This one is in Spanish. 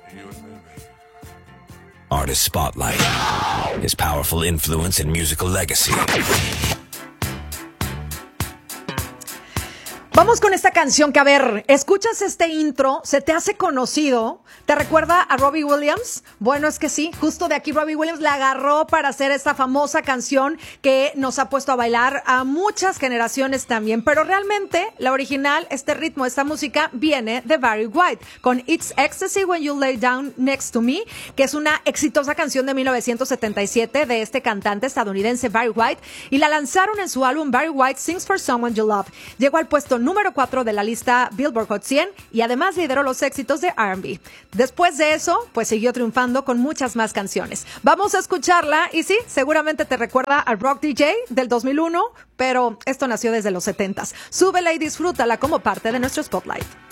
Artist Spotlight. His powerful influence and musical legacy. Vamos con esta canción que, a ver, escuchas este intro, se te hace conocido, ¿te recuerda a Robbie Williams? Bueno, es que sí, justo de aquí Robbie Williams la agarró para hacer esta famosa canción que nos ha puesto a bailar a muchas generaciones también, pero realmente la original, este ritmo, esta música viene de Barry White con It's Ecstasy When You Lay Down Next to Me, que es una exitosa canción de 1977 de este cantante estadounidense Barry White, y la lanzaron en su álbum Barry White Sings for Someone You Love. Llegó al puesto número 4 de la lista Billboard Hot 100 y además lideró los éxitos de R&B. Después de eso, pues siguió triunfando con muchas más canciones. Vamos a escucharla y sí, seguramente te recuerda al Rock DJ del 2001, pero esto nació desde los 70s. Súbela y disfrútala como parte de nuestro Spotlight.